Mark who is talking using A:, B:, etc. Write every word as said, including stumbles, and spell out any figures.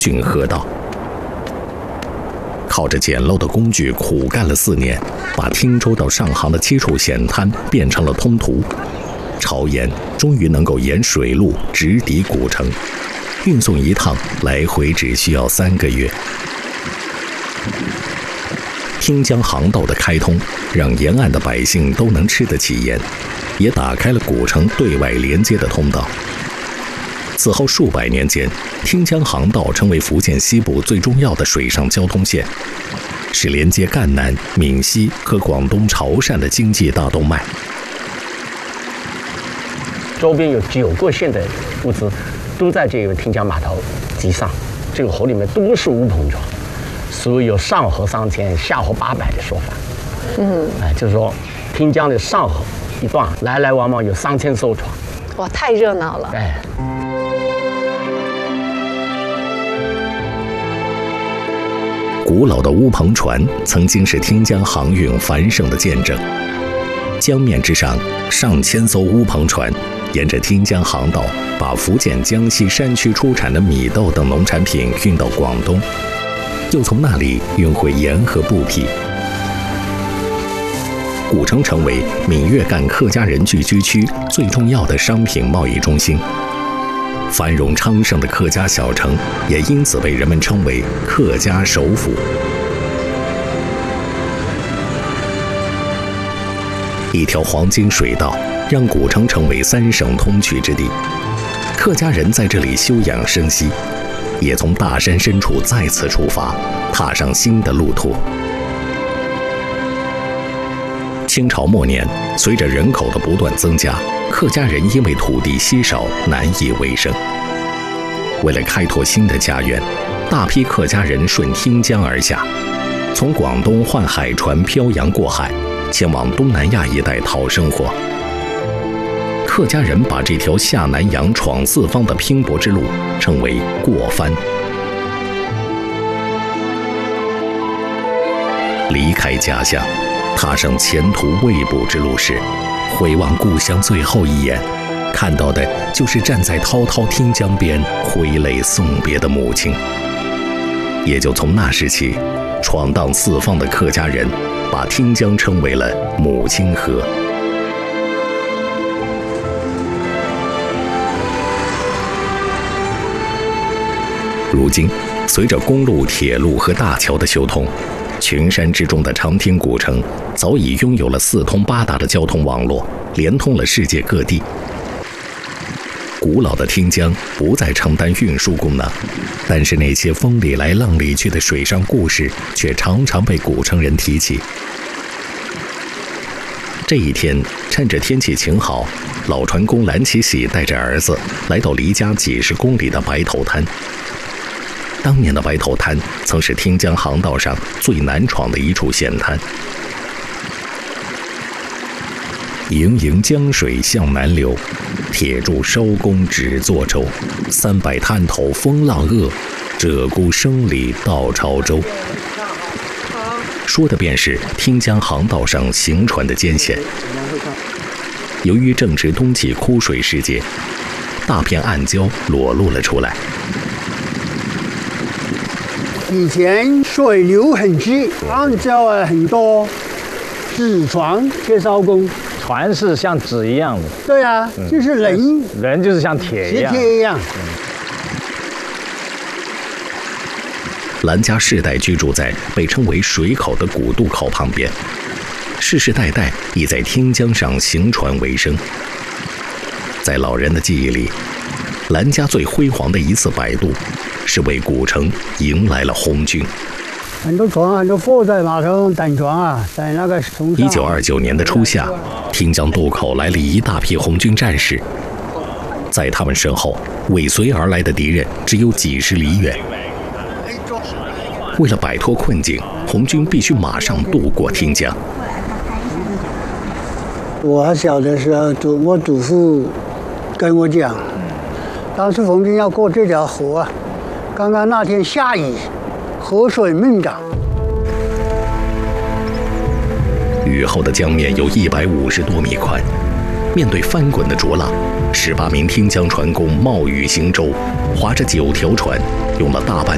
A: 郡河道。靠着简陋的工具苦干了四年，把汀州到上杭的七处险滩变成了通途。朝盐终于能够沿水路直抵古城，运送一趟来回只需要三个月。汀江航道的开通，让沿岸的百姓都能吃得起盐，也打开了古城对外连接的通道。此后数百年间，汀江航道成为福建西部最重要的水上交通线，是连接赣南、闽西和广东潮汕的经济大动脉。
B: 周边有九个县的物资都在这个汀江码头集上，这个河里面都是乌篷船，所以有上河三千，下河八百的说法。嗯，哎，就是说汀江的上河一段来来往往有三千艘船。
C: 哇，太热闹了！
B: 哎。
A: 古老的乌篷船曾经是汀江航运繁盛的见证。江面之上，上千艘乌篷船沿着汀江航道，把福建、江西山区出产的米豆等农产品运到广东，又从那里运回盐和布匹。古城成为闽粤赣客家人聚居区最重要的商品贸易中心。繁荣昌盛的客家小城也因此被人们称为客家首府。一条黄金水道让古城成为三省通衢之地，客家人在这里休养生息，也从大山深处再次出发，踏上新的路途。清朝末年，随着人口的不断增加，客家人因为土地稀少，难以为生。为了开拓新的家园，大批客家人顺汀江而下，从广东换海船漂洋过海，前往东南亚一带讨生活。客家人把这条下南洋闯四方的拼搏之路称为过番。离开家乡，踏上前途未卜之路时，回望故乡最后一眼，看到的就是站在滔滔汀江边挥泪送别的母亲。也就从那时起，闯荡四方的客家人把汀江称为了母亲河。如今，随着公路、铁路和大桥的修通，群山之中的长汀古城早已拥有了四通八达的交通网络，连通了世界各地。古老的汀江不再承担运输功能，但是那些风里来浪里去的水上故事却常常被古城人提起。这一天，趁着天气晴好，老船工蓝启喜带着儿子来到离家几十公里的白头滩。当年的白头滩曾是汀江航道上最难闯的一处险滩。盈盈江水向南流，铁柱收工只作舟。三百滩头风浪恶，鹧鸪声里到潮州。说的便是汀江航道上行船的艰险。由于正值冬季枯水时节，大片暗礁裸露了出来。
D: 以前水流很急，暗礁啊很多，纸船缺烧工。
E: 船是像纸一样的。
D: 对啊，嗯、就是人，
E: 人就是像铁一样。
D: 铁一样。
A: 兰家世代居住在被称为水口的古渡口旁边，世世代代已在汀江上行船为生。在老人的记忆里，兰家最辉煌的一次摆渡，是为古城迎来了红军。
D: 很多船，很多货在码头上等船啊，在那个从
A: 一九二九年的初夏，汀江渡口来了一大批红军战士，在他们身后，尾随而来的敌人只有几十里远。为了摆脱困境，红军必须马上渡过汀江。
D: 我还小的时候，祖我祖父跟我讲，当时红军要过这条河啊，刚刚那天下雨，河水猛涨。
A: 雨后的江面有一百五十多米宽，面对翻滚的浊浪，十八名汀江船工冒雨行舟，划着九条船，用了大半